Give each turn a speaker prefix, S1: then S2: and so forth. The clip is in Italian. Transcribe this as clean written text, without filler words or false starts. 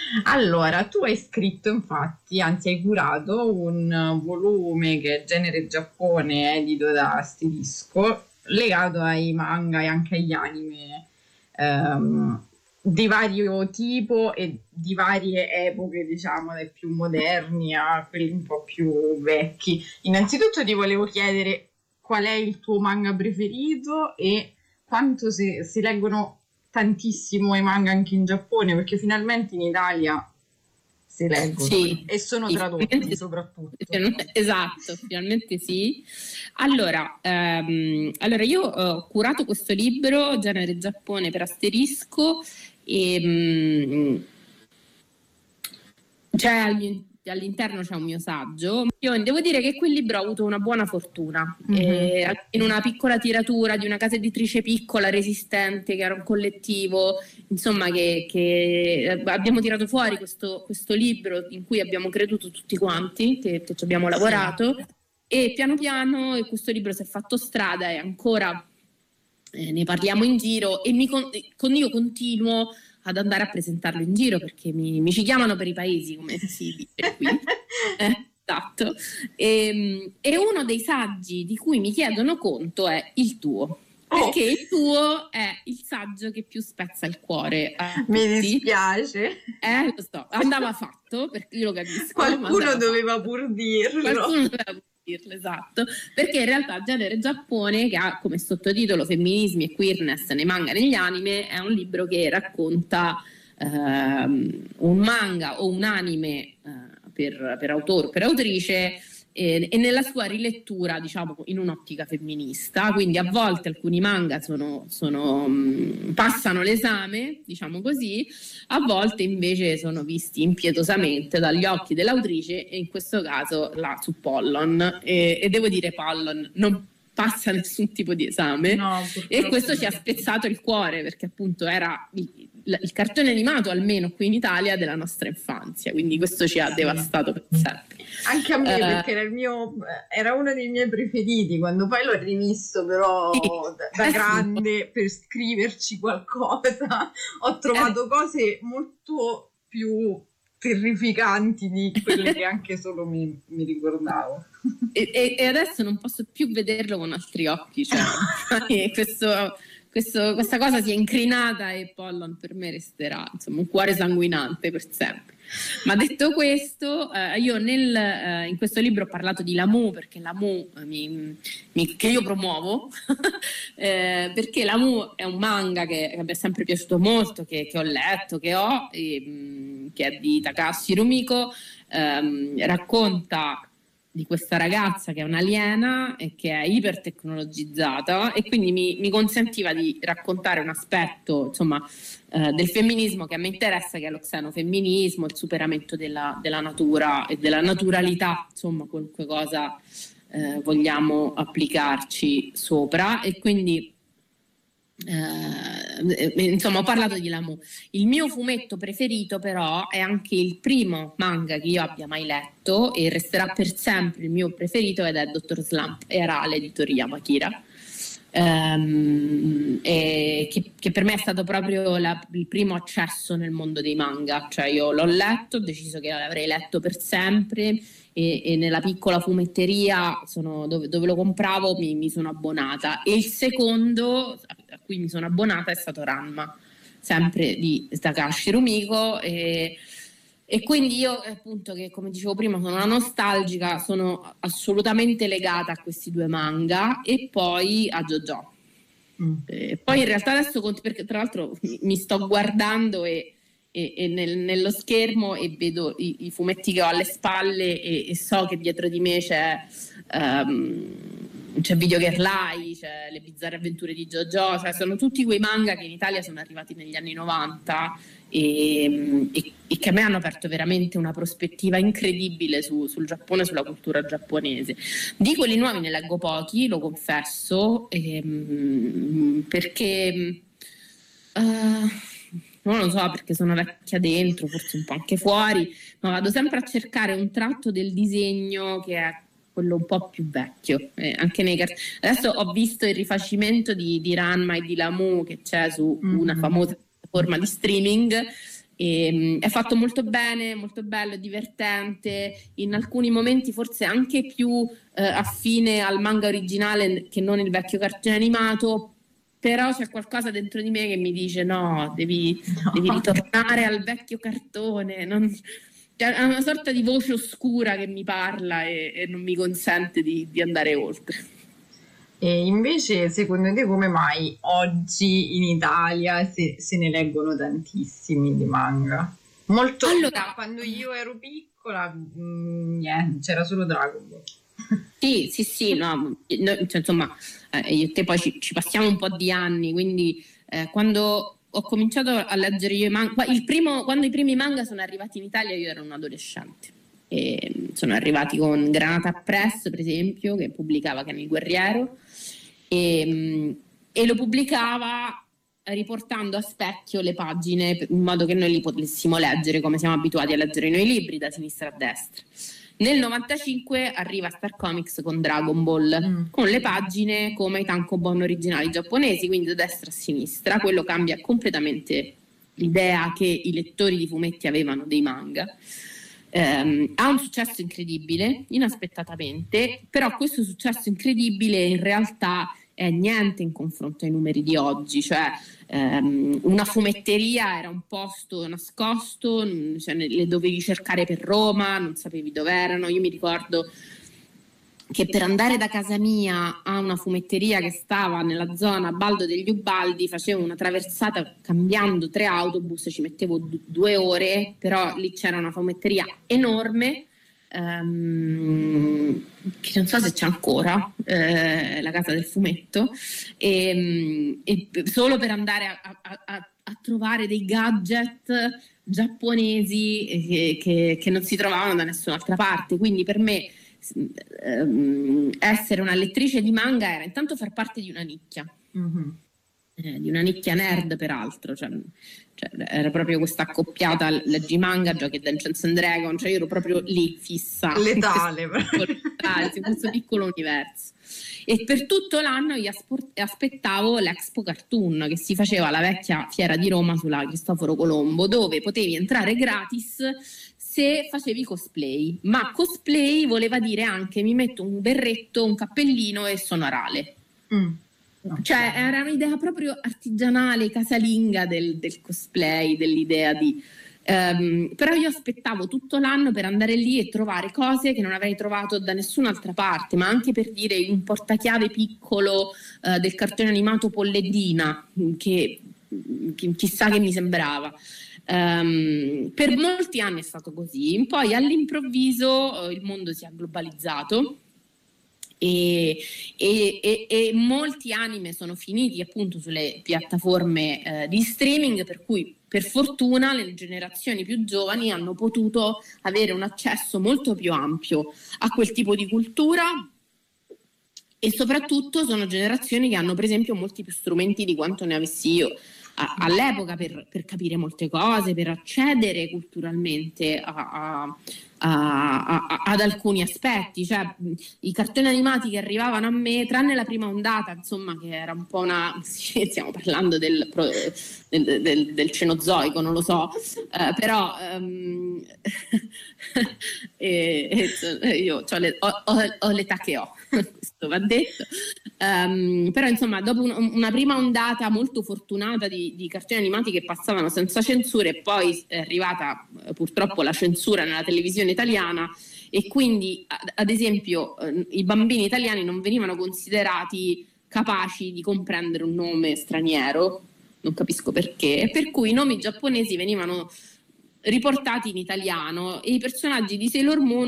S1: Allora, tu hai scritto infatti, anzi hai curato un volume che è Genere Giappone, edito da Asterisco, legato ai manga e anche agli anime ehm, di vario tipo e di varie epoche, diciamo, dai più moderni a quelli un po' più vecchi. Innanzitutto ti volevo chiedere qual è il tuo manga preferito e quanto si leggono tantissimo i manga anche in Giappone, perché finalmente in Italia si leggono
S2: Sì,
S1: e sono
S2: sì,
S1: tradotti soprattutto.
S2: esatto, finalmente sì. Allora, io ho curato questo libro, Genere Giappone per Asterisco, e all'interno c'è un mio saggio. Io devo dire che quel libro ha avuto una buona fortuna. In una piccola tiratura di una casa editrice piccola, resistente, che era un collettivo, insomma, che abbiamo tirato fuori questo libro in cui abbiamo creduto tutti quanti, che ci abbiamo lavorato, e piano piano questo libro si è fatto strada e ancora ne parliamo in giro e io continuo ad andare a presentarlo in giro perché mi ci chiamano per i paesi, come si dice qui. Esatto. E uno dei saggi di cui mi chiedono conto è il tuo. Perché il tuo è il saggio che più spezza il cuore a
S1: Mi
S2: tutti.
S1: dispiace.
S2: Lo so, andava fatto, perché io lo capisco.
S1: Qualcuno doveva pur dirlo.
S2: Qualcuno doveva pur dirlo, esatto. Perché in realtà Genere Giappone, che ha come sottotitolo Femminismi e queerness nei manga e negli anime, è un libro che racconta un manga o un anime per autore o per autrice e nella sua rilettura, diciamo, in un'ottica femminista. Quindi a volte alcuni manga passano l'esame, diciamo così, a volte invece sono visti impietosamente dagli occhi dell'autrice, e in questo caso su Pollon, e devo dire Pollon non passa nessun tipo di esame,
S1: No,
S2: e questo ci ha spezzato il cuore, perché appunto era il cartone animato, almeno qui in Italia, della nostra infanzia, quindi questo ci ha devastato per sempre.
S1: Anche a me, perché era uno dei miei preferiti, quando poi l'ho rivisto però da grande per scriverci qualcosa, ho trovato cose molto più terrificanti di quelle che anche solo mi ricordavo.
S2: E adesso non posso più vederlo con altri occhi, cioè, questa cosa si è incrinata e Pollon per me resterà, insomma, un cuore sanguinante per sempre. Ma detto questo, io in questo libro ho parlato di Lamu, perché Lamu che io promuovo, perché Lamu è un manga che mi è sempre piaciuto molto, che ho letto, che è di Takashi Rumiko, racconta di questa ragazza che è un'aliena e che è ipertecnologizzata, e quindi mi consentiva di raccontare un aspetto, insomma, del femminismo che a me interessa, che è lo xenofemminismo, il superamento della natura e della naturalità, insomma, qualunque cosa vogliamo applicarci sopra. E quindi insomma, ho parlato di Lamu. Il mio fumetto preferito però è anche il primo manga che io abbia mai letto, e resterà per sempre il mio preferito, ed è Dr. Slump, era l'editoria Makira, che per me è stato proprio il primo accesso nel mondo dei manga. Cioè io l'ho letto, ho deciso che l'avrei letto per sempre, e nella piccola fumetteria dove lo compravo mi sono abbonata. E il secondo a cui mi sono abbonata è stato Ranma, sempre di Takashi Rumiko, e quindi io, appunto, che come dicevo prima sono una nostalgica, sono assolutamente legata a questi due manga, e poi a JoJo. Poi in realtà adesso, perché tra l'altro mi sto guardando e nello schermo e vedo i fumetti che ho alle spalle, e so che dietro di me c'è Video Girl Lie, c'è Le bizzarre avventure di JoJo, cioè sono tutti quei manga che in Italia sono arrivati negli anni 90 e che a me hanno aperto veramente una prospettiva incredibile sul Giappone, sulla cultura giapponese. Di quelli nuovi ne leggo pochi, lo confesso, perché non lo so, perché sono vecchia dentro, forse un po' anche fuori, ma vado sempre a cercare un tratto del disegno che è quello un po' più vecchio. Anche adesso ho visto il rifacimento di Ranma e di Lamu che c'è su una famosa piattaforma di streaming, È fatto molto bene, molto bello, divertente, in alcuni momenti forse anche più affine al manga originale che non il vecchio cartone animato, però c'è qualcosa dentro di me che mi dice no, devi ritornare al vecchio cartone. È una sorta di voce oscura che mi parla e non mi consente di andare oltre.
S1: E invece, secondo te, come mai oggi in Italia se ne leggono tantissimi di manga? Molto.
S2: Allora,
S1: Quando io ero piccola, niente, c'era solo Dragon Ball.
S2: sì, no, cioè, insomma, io e te poi ci passiamo un po' di anni, quindi quando ho cominciato a leggere io i manga, quando i primi manga sono arrivati in Italia io ero un adolescente. E sono arrivati con Granata Press, per esempio, che pubblicava Ken il Guerriero, e lo pubblicava riportando a specchio le pagine in modo che noi li potessimo leggere come siamo abituati a leggere noi libri, da sinistra a destra. Nel 95 arriva Star Comics con Dragon Ball, con le pagine come i tankobon originali giapponesi, quindi da destra a sinistra. Quello cambia completamente l'idea che i lettori di fumetti avevano dei manga. Ha un successo incredibile, inaspettatamente, però questo successo incredibile in realtà è niente in confronto ai numeri di oggi, cioè una fumetteria era un posto nascosto, cioè, le dovevi cercare per Roma, non sapevi dove erano. Io mi ricordo che per andare da casa mia a una fumetteria che stava nella zona Baldo degli Ubaldi facevo una traversata cambiando 3 autobus, ci mettevo 2 ore, però lì c'era una fumetteria enorme, che non so se c'è ancora, la casa del fumetto, e solo per andare a trovare dei gadget giapponesi che non si trovavano da nessun'altra parte. Quindi per me essere una lettrice di manga era intanto far parte di una nicchia, di una nicchia nerd peraltro, cioè era proprio questa accoppiata leggi manga, giochi Dungeons and Dragons, cioè io ero proprio lì fissa
S1: letale
S2: in questo piccolo universo. E per tutto l'anno io aspettavo l'Expo Cartoon che si faceva alla vecchia fiera di Roma sulla Cristoforo Colombo, dove potevi entrare gratis se facevi cosplay, ma cosplay voleva dire anche mi metto un berretto, un cappellino e sono Arale. Cioè era un'idea proprio artigianale, casalinga del cosplay, dell'idea di... però io aspettavo tutto l'anno per andare lì e trovare cose che non avrei trovato da nessun'altra parte, ma anche per dire un portachiave piccolo del cartone animato Polleddina, che chissà che mi sembrava. Per molti anni è stato così, poi all'improvviso il mondo si è globalizzato e molti anime sono finiti appunto sulle piattaforme di streaming, per cui per fortuna le generazioni più giovani hanno potuto avere un accesso molto più ampio a quel tipo di cultura, e soprattutto sono generazioni che hanno per esempio molti più strumenti di quanto ne avessi io all'epoca per capire molte cose, per accedere culturalmente ad alcuni aspetti. Cioè i cartoni animati che arrivavano a me, tranne la prima ondata, insomma, che era un po' stiamo parlando del Cenozoico, non lo so, però io ho l'età che ho, questo va detto. Però insomma dopo una prima ondata molto fortunata di cartoni animati che passavano senza censure, e poi è arrivata purtroppo la censura nella televisione italiana, e quindi ad esempio i bambini italiani non venivano considerati capaci di comprendere un nome straniero, non capisco perché, per cui i nomi giapponesi venivano riportati in italiano e i personaggi di Sailor Moon